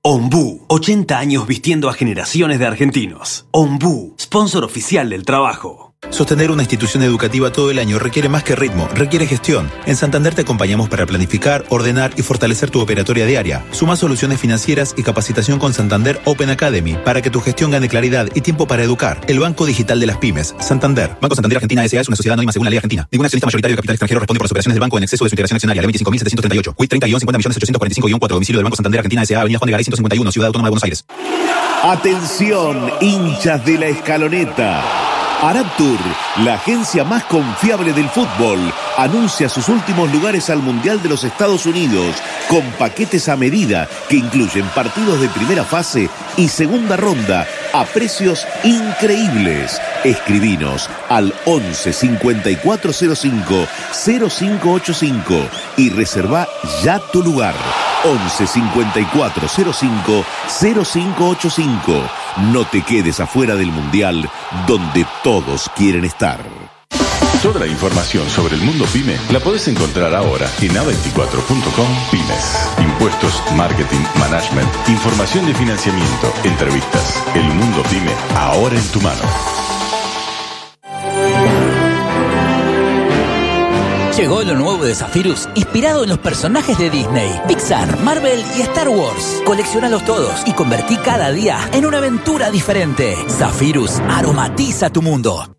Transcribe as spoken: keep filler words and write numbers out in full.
Ombú, ochenta años vistiendo a generaciones de argentinos. Ombú, sponsor oficial del trabajo. Sostener una institución educativa todo el año requiere más que ritmo, requiere gestión. En Santander te acompañamos para planificar, ordenar y fortalecer tu operatoria diaria. Suma soluciones financieras y capacitación con Santander Open Academy para que tu gestión gane claridad y tiempo para educar. El Banco Digital de las Pymes. Santander. Banco Santander Argentina S A es una sociedad anónima según la ley argentina. Ningún accionista mayoritario de capital extranjero responde por las operaciones del banco en exceso de su integración accionaria. Ley veinticinco mil setecientos treinta y ocho. Quit treinta cincuenta millones ochocientos cuarenta y cinco cuatro. Domicilio del Banco Santander Argentina S A. Avenida Juan de Garay ciento cincuenta y uno. Ciudad Autónoma de Buenos Aires. Atención, hinchas de la Escaloneta. Araptur, la agencia más confiable del fútbol, anuncia sus últimos lugares al Mundial de los Estados Unidos con paquetes a medida que incluyen partidos de primera fase y segunda ronda a precios increíbles. Escribinos al once cincuenta y cuatro cero cinco cero cinco ochenta y cinco y reserva ya tu lugar. once cincuenta y cuatro cero cinco cero cinco ochenta y cinco. No te quedes afuera del Mundial, donde todos quieren estar. Toda la información sobre el mundo PYME la podés encontrar ahora en a veinticuatro punto com Pymes. Impuestos, marketing, management, información de financiamiento, entrevistas. El mundo PYME, ahora en tu mano. Llegó lo nuevo de Zephyrus, inspirado en los personajes de Disney, Pixar, Marvel y Star Wars. Coleccionalos todos y convertí cada día en una aventura diferente. Zephyrus aromatiza tu mundo.